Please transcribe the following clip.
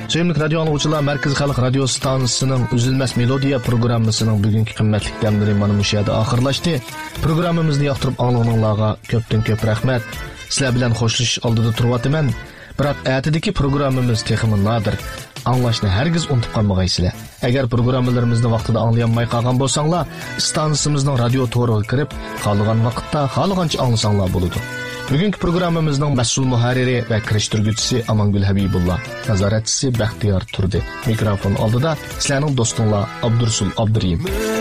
Sevimli radyo anlıqçılar, Merkez Xalq Radio Stansiyasının Üzülməz Melodiya programmasının bugünkü qimmatli dəmləri mana bu yerdə axırlaşdı. Proqramımızı yoqtirib anlığınlarga köpdən-köp rəhmət. Sizlər bilan xoşluş aldıda turvatıman. Biroq ətidəki proqramımız texmi nadir. Anlaşını hərgiz unutub qalmağaysizlar. Əgər proqramlarımızı vaqtida anlayanmay qalğan bolsanglar, stansiyamızın radio toruğa kirib, qalğan vaqtda, qalğanca anlasanglar boludu. Bugünkü proqramımızın məsul muharriri və kirişdirgüçüsü Amangül Habibullah, nazaratçısı Bəxtiyar Turdi. Mikrofon aldıda sizlərning dostunlar Abdursul Abduriyim.